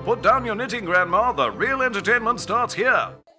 Put down your knitting, Grandma. The real entertainment starts here.